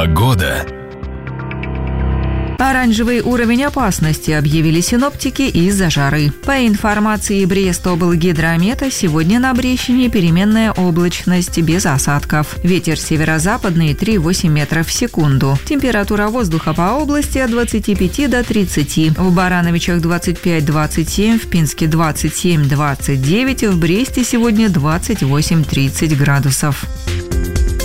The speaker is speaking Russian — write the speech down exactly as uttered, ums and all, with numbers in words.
Погода. Оранжевый уровень опасности объявили синоптики из-за жары. По информации Брестоблгидромета, сегодня на Брещине переменная облачность без осадков. Ветер северо-западный три целых восемь десятых метров в секунду. Температура воздуха по области от двадцати пяти до тридцати. В Барановичах двадцать пять - двадцать семь, в Пинске двадцать семь - двадцать девять, в Бресте сегодня двадцать восемь - тридцать градусов.